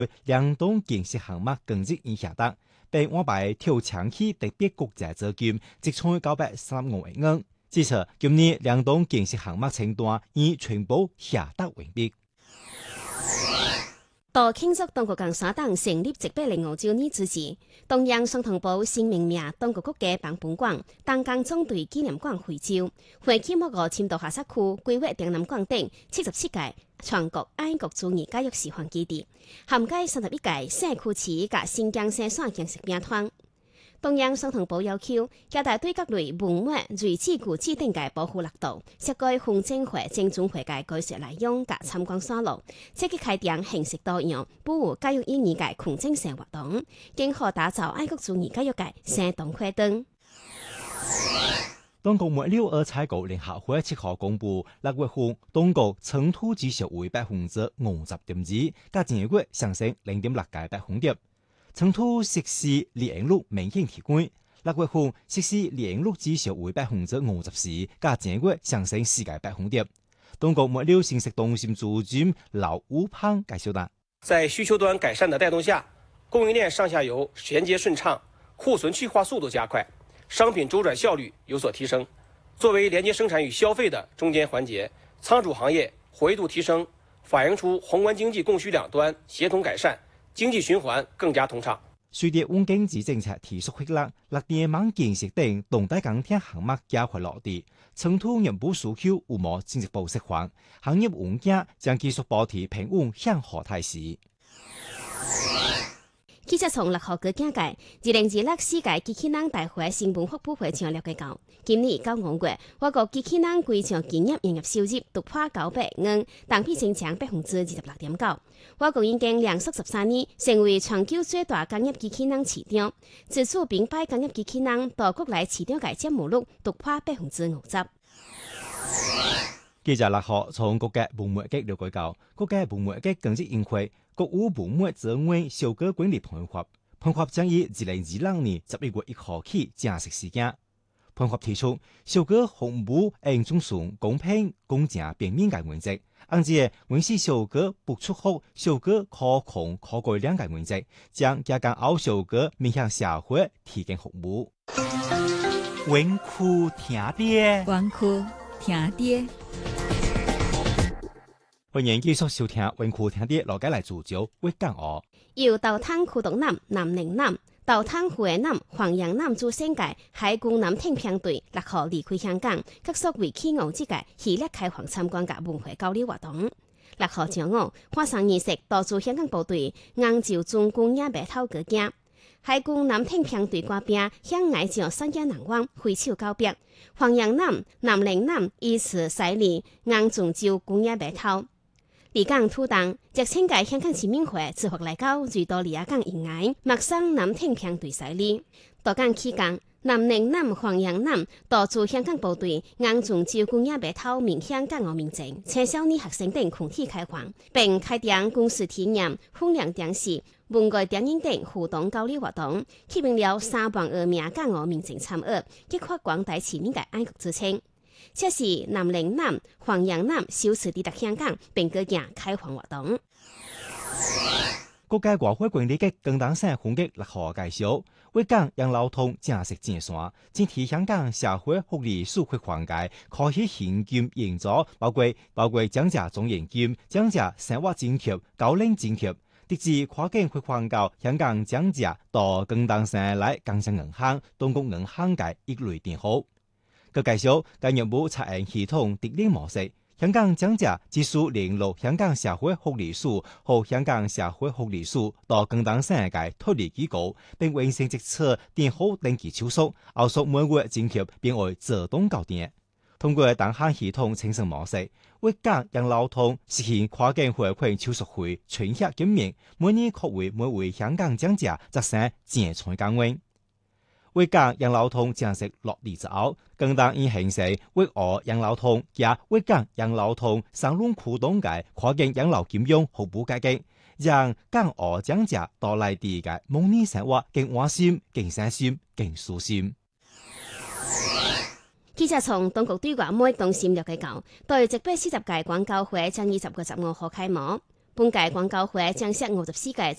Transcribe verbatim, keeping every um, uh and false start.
兩棟建設項目更接應下達，並安排調搶起特別國際資金，即創九百三十五億元。至此，今年兩棟建設項目清單已全部下達完畢。 到慶祝當局共三黨成立一百零五週年之際，中央宣傳部新命名當局國家辦本館、東江總隊紀念館會照，會期末個深度下沙區規劃城南館等七十七屆全國愛國主義教育示範基地，涵蓋三十一屆社區市及新疆生產建設兵團。中央宣傳部要求加大對各類文物、遺址古蹟等嘅保護力度，設計風景會、正宗會嘅改善內容及參觀線路，積極開展形式多樣、保護教育意義嘅空正性活動，更好打造愛國主義教育嘅生動活動。 當局末六二採購聯合會七號公布，六月份當局成都指數為百分之五十點二，較前一月上升零點六個百分點。成都涉事利潤率明顯提高，六月份涉事利潤率指數為百分之五十四，較前一月上升四個百分點。當局末六信息中心主任劉武胖介紹啦， 在需求端改善的帶動下，供應鏈上下游銜接順暢，庫存去化速度加快，商品周轉效率有所提升。作為連接生產與消費的中間環節，倉儲行業活躍度提升，反映出宏觀經濟供需兩端協同改善，經濟循環更加通暢。 隨着穩經濟政策提速回落，綠電網建設等動態鋼鐵項目加快落地，成都內部需求有望進一步釋放，行業穩價將繼續保持平穩向好態勢。 記者從六號嘅境界，二零二六世界機器人大會新聞發布會上了解到，今年九五月，我國機器人規場經驗營業收入突破九百億元，同比增長百分之二十六點九。我國已經連續十三年成為全球最大工業機器人市場，自主並擺工業機器人到國內市場嘅佔有率突破百分之五十。 記者六號從國家文物局了解到，國家文物局更是印發國有文物資源收購管理辦法，辦法將於二零二六年十一月一號起正式施行。辦法提出收購項目應遵循公平、公正、便民嘅原則，按照原始收購不出貨、收購可控、可改良嘅原則，將加強後收購面向社會提供服務。文庫聽爹， 文庫聽爹。 歡迎繼續收聽文庫聽爹，羅家來主角會講哦。 由豆灘區東南、南寧南、豆灘湖嘅南、黃洋南主升界海軍南挺兵隊六號離開香港，結束為期五日嘅系列開放參觀嘅文化交流活動。六號上午發生儀式，導致香港部隊硬照中共野白頭過境。海軍南挺兵隊官兵向外將三江南灣揮手告別。黃洋南、南寧南以此犀利硬中照共野白頭。離港土檔，直稱界香港市民會自發來到最多利亞港以外，陌生南挺兵隊勢力。到港期間，南寧南、黃洋南導致香港部隊硬中照共野白頭面向港澳民眾、青少年學生等群體開放，並開展公司體驗、訓練講師、文藝電影等互動交流活動，吸引了三萬餘名港澳民眾參與，激發廣大市民嘅愛國之情。這是南寧南、黃洋南首次抵達香港並舉行開放活動。 國家外匯管理局廣東省分局六號介紹，為港養老通正式建線，整體香港社會福利社會環界可以現金援助，包括包括長者綜援金、長者生活津貼、高齡津貼，直至跨境匯款到香港長者到廣東省來工商銀行、東國銀行嘅一類電號。佢介紹，該業務採用系統直連模式，香港長者只需聯絡香港社會福利署和香港社會福利署到廣東省嘅托兒機構，並完成這次電號登記手續，後續每月津貼便會自動交電。通過單項系統清算模式，為港養老通實現跨境匯款手續費全額減免，每年可為每位香港長者節省正財港元。為港養老通正式落地之後，更當已形成為我養老通加為港養老通三輪驅動嘅跨境養老金融服務改革，讓港澳長者到內地嘅模擬生活更安心、更省心、更舒心。 記者從當局對外貿易中心了解到，對一百四十屆廣交會將於十月十五號開幕。 本屆廣交會正式五十四屆